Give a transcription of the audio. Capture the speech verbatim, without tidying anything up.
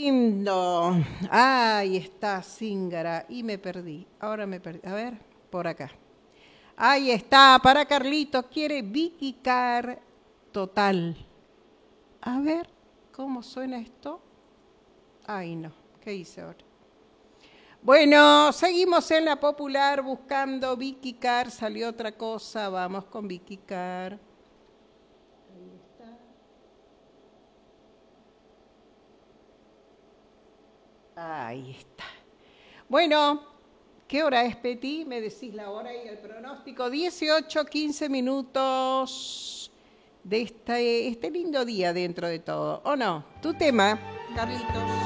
lindo. Ahí está, Zíngara. Y me perdí. Ahora me perdí. A ver, por acá. Ahí está, para Carlitos. Quiere Vicky Car total. A ver, ¿cómo suena esto? Ay, no. ¿Qué hice ahora? Bueno, seguimos en la popular buscando Vicky Car. Salió otra cosa. Vamos con Vicky Car. Ahí está. Ahí está. Bueno, ¿qué hora es, Peti? Me decís la hora y el pronóstico. dieciocho, quince minutos de este, este lindo día dentro de todo. ¿O no? Tu tema, Carlitos.